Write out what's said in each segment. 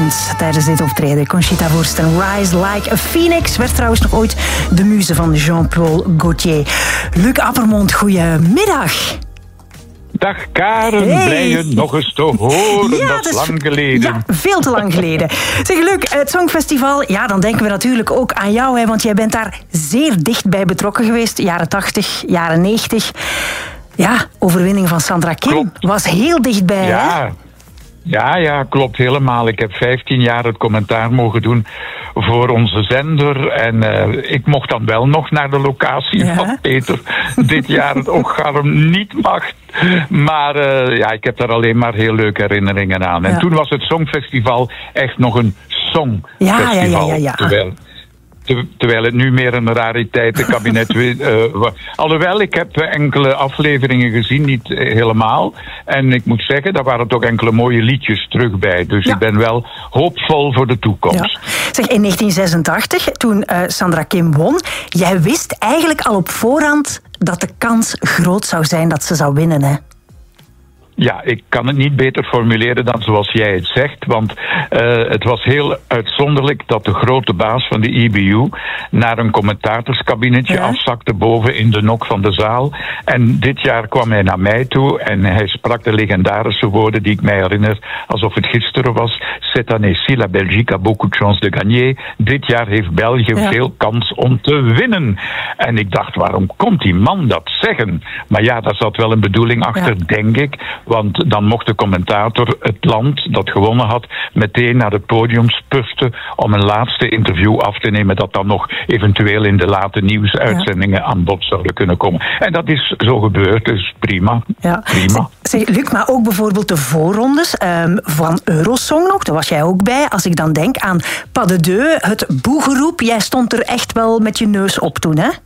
stond tijdens dit optreden. Conchita Wurst en Rise Like a Phoenix werd trouwens nog ooit de muze van Jean-Paul Gaultier. Luc Appermond, goedemiddag. Dag Karen, blij je nog eens te horen. Ja, dat is lang geleden. Ja, veel te lang geleden. Zeg Luc, het Songfestival, ja, dan denken we natuurlijk ook aan jou, hè, want jij bent daar zeer dicht bij betrokken geweest. Jaren 80, jaren 90. Ja, overwinning van Sandra Kim. Klopt. Was heel dichtbij, ja. Hè? Ja, klopt helemaal. Ik heb 15 jaar het commentaar mogen doen voor onze zender. En ik mocht dan wel nog naar de locatie van Peter. Dit jaar het Ocharm niet mag. Maar ik heb daar alleen maar heel leuke herinneringen aan. En toen was het Songfestival echt nog een songfestival. Ja. Terwijl het nu meer een rariteitenkabinet alhoewel, ik heb enkele afleveringen gezien, niet helemaal. En ik moet zeggen, daar waren toch enkele mooie liedjes terug bij. Dus ik ben wel hoopvol voor de toekomst. Ja. Zeg, in 1986, toen Sandra Kim won, jij wist eigenlijk al op voorhand dat de kans groot zou zijn dat ze zou winnen, hè? Ja, ik kan het niet beter formuleren dan zoals jij het zegt. Want het was heel uitzonderlijk dat de grote baas van de EBU naar een commentatorskabinetje afzakte boven in de nok van de zaal. En dit jaar kwam hij naar mij toe en hij sprak de legendarische woorden die ik mij herinner alsof het gisteren was. Cette année-ci, la Belgique a beaucoup de chance de gagner. Dit jaar heeft België veel kans om te winnen. En ik dacht, waarom komt die man dat zeggen? Maar ja, daar zat wel een bedoeling achter, denk ik. Want dan mocht de commentator het land dat gewonnen had meteen naar het podium spurten om een laatste interview af te nemen dat dan nog eventueel in de late nieuwsuitzendingen aan bod zouden kunnen komen. En dat is zo gebeurd, dus prima. Ja. Prima. Zeg, Luc, maar ook bijvoorbeeld de voorrondes van Eurosong nog, daar was jij ook bij. Als ik dan denk aan Pas de Deux, het boegeroep, jij stond er echt wel met je neus op toen, hè?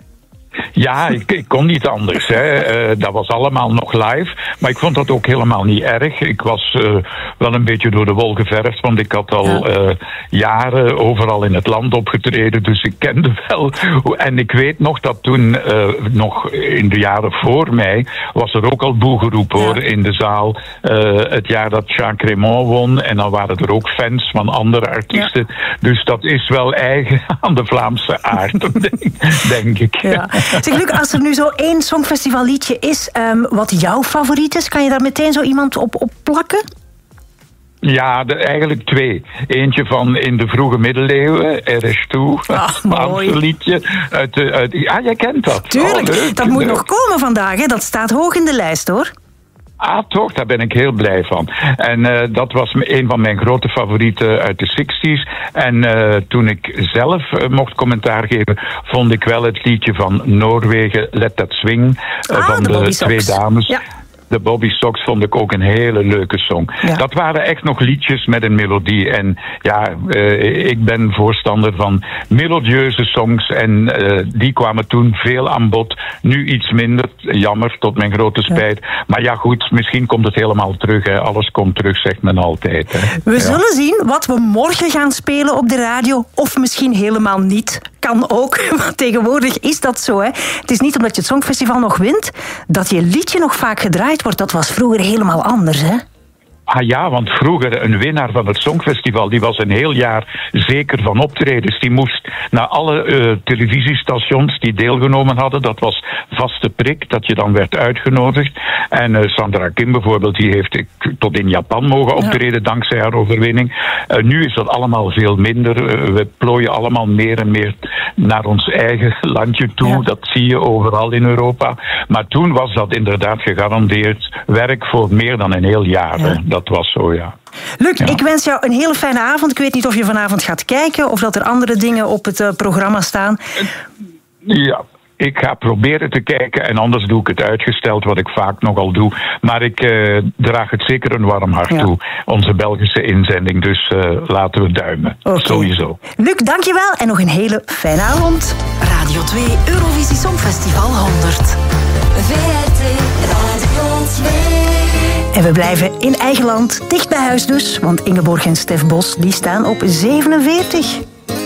Ja, ik kon niet anders. Hè. Dat was allemaal nog live. Maar ik vond dat ook helemaal niet erg. Ik was wel een beetje door de wol geverfd. Want ik had al jaren overal in het land opgetreden. Dus ik kende wel. En ik weet nog dat toen, nog in de jaren voor mij, was er ook al boegeroep hoor in de zaal. Het jaar dat Jacques Raymond won. En dan waren er ook fans van andere artiesten. Ja. Dus dat is wel eigen aan de Vlaamse aard, denk ik. Ja. Zeg Luc, als er nu zo één songfestivalliedje is wat jouw favoriet is, kan je daar meteen zo iemand op plakken? Ja, eigenlijk twee. Eentje van in de vroege middeleeuwen, RS2, Vlaamse liedje. Jij kent dat. Tuurlijk, dat moet nog komen vandaag, hè? Dat staat hoog in de lijst, hoor. Ah, toch? Daar ben ik heel blij van. En dat was een van mijn grote favorieten uit de 60s. En toen ik zelf mocht commentaar geven, vond ik wel het liedje van Noorwegen, Let That Swing, van de twee dames. Ja. De Bobby Sox vond ik ook een hele leuke song. Ja. Dat waren echt nog liedjes met een melodie. En ja, ik ben voorstander van melodieuze songs. En die kwamen toen veel aan bod. Nu iets minder. Jammer, tot mijn grote spijt. Ja. Maar ja, goed, misschien komt het helemaal terug. Hè. Alles komt terug, zegt men altijd. Hè. We zullen zien wat we morgen gaan spelen op de radio. Of misschien helemaal niet. Kan ook, want tegenwoordig is dat zo. Hè. Het is niet omdat je het Songfestival nog wint, dat je liedje nog vaak gedraaid wordt. Dat was vroeger helemaal anders, hè? Ah ja, want vroeger een winnaar van het Songfestival, die was een heel jaar zeker van optredens. Die moest naar alle televisiestations die deelgenomen hadden. Dat was vaste prik, dat je dan werd uitgenodigd. En Sandra Kim bijvoorbeeld, die heeft tot in Japan mogen optreden dankzij haar overwinning. Nu is dat allemaal veel minder. We plooien allemaal meer en meer naar ons eigen landje toe. Ja. Dat zie je overal in Europa. Maar toen was dat inderdaad gegarandeerd werk voor meer dan een heel jaar. Ja. Dat was zo, ja. Luc, ik wens jou een hele fijne avond. Ik weet niet of je vanavond gaat kijken of dat er andere dingen op het programma staan. Ja, ik ga proberen te kijken en anders doe ik het uitgesteld, wat ik vaak nogal doe. Maar ik draag het zeker een warm hart toe, onze Belgische inzending. Dus laten we duimen. Sowieso. Luc, dankjewel en nog een hele fijne avond. Radio 2 Eurovisie Songfestival 100. VRT Radio 2. En we blijven in eigen land, dicht bij huis dus. Want Ingeborg en Stef Bos die staan op 47.